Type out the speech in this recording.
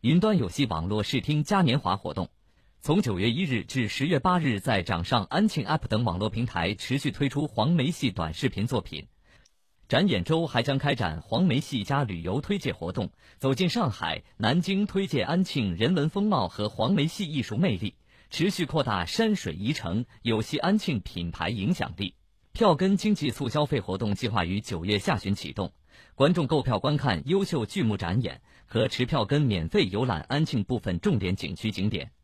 云端有戏网络视听嘉年华活动。从9月1日至10月8日，在掌上、安庆 App 等网络平台持续推出黄梅戏短视频作品。展演周还将开展黄梅戏加旅游推介活动，走进上海、南京，推介安庆人文风貌和黄梅戏艺术魅力，持续扩大山水宜城有戏安庆品牌影响力。票根经济促消费活动计划于9月下旬启动，观众购票观看优秀剧目展演，可持票根免费游览安庆部分重点景区景点。